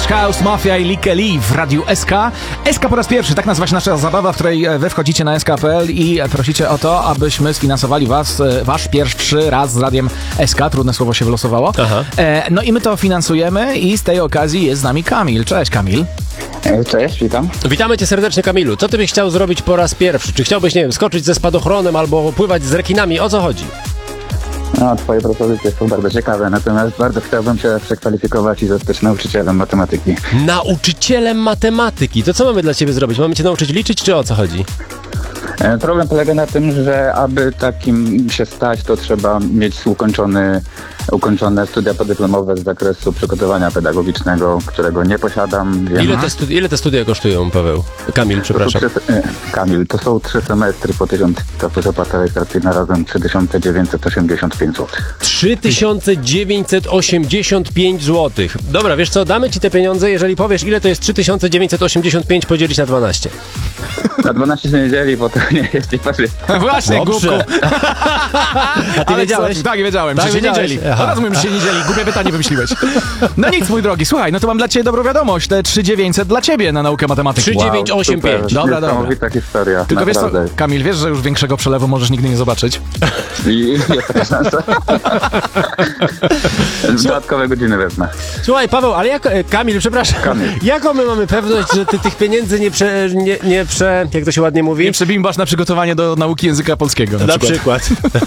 House, Mafia i Likke Lee w Radiu SK. SK po raz pierwszy, tak nazywa się nasza zabawa, w której wy wchodzicie na sk.pl i prosicie o to, abyśmy sfinansowali wasz pierwszy raz z Radiem SK. Trudne słowo się wylosowało. No i my to finansujemy i z tej okazji jest z nami Kamil. Cześć, Kamil. Cześć, witam. Witamy cię serdecznie, Kamilu. Co ty byś chciał zrobić po raz pierwszy? Czy chciałbyś, nie wiem, skoczyć ze spadochronem albo pływać z rekinami? O co chodzi? No, twoje propozycje są bardzo ciekawe, natomiast bardzo chciałbym się przekwalifikować i zostać nauczycielem matematyki. Nauczycielem matematyki? To co mamy dla ciebie zrobić? Mamy cię nauczyć liczyć, czy o co chodzi? Problem polega na tym, że aby takim się stać, to trzeba mieć ukończone studia podyplomowe z zakresu przygotowania pedagogicznego, którego nie posiadam. Ile te studia kosztują, Paweł? Kamil, przepraszam. To są 3 semestry po 1000 zapłata rejestracyjna razem 3985 zł. 3985 zł. Dobra, wiesz co, damy ci te pieniądze, jeżeli powiesz, ile to jest 3985 podzielić na 12. Na 12 się nie dzieli, bo to nie jest nieparzyste. Właśnie, głupku. A ty wiedziałeś? Tak, wiedziałem, Tak, że się nie wiedziałeś? dzieli. Aha. Rozumiem, że się nie dzieli. Głupie pytanie wymyśliłeś. No nic, mój drogi. Słuchaj, no to mam dla ciebie dobrą wiadomość. Te 3900 dla ciebie na naukę matematyki. 3985. Dobra. Niesamowita historia. Tylko wiesz co, naprawdę. Kamil, wiesz, że już większego przelewu możesz nigdy nie zobaczyć? I jest taka szansa. Dodatkowe godziny wezmę. Słuchaj, Paweł, ale Kamil, przepraszam. Kamil. Jaką my mamy pewność, że ty tych pieniędzy jak to się ładnie mówi? Nie przebimbasz na przygotowanie do nauki języka polskiego. Na przykład.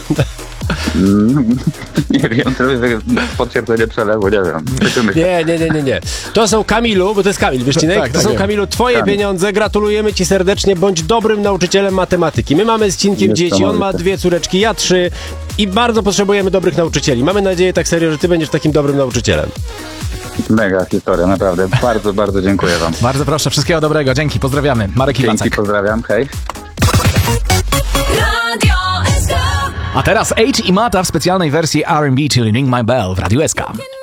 Nie wiem, to jest potwierdzenie przelewu, nie wiem. Nie. To są, Kamilu, bo to jest Kamil, wiesz, Cinek? Tak, To są, wiem. Kamilu, twoje Kamil. pieniądze. Gratulujemy ci serdecznie. Bądź dobrym nauczycielem matematyki. My mamy z Cinkiem dzieci, on ma 2 córeczki, ja 3 i bardzo potrzebujemy dobrych nauczycieli. Mamy nadzieję, tak serio, że ty będziesz takim dobrym nauczycielem. Mega historia, naprawdę. Bardzo, bardzo dziękuję wam. Bardzo proszę, wszystkiego dobrego. Dzięki, pozdrawiamy. Marek Dzięki, Iwacek. pozdrawiam, hej. A teraz H i Mata w specjalnej wersji R&B Tuning My Bell w Radiu SK.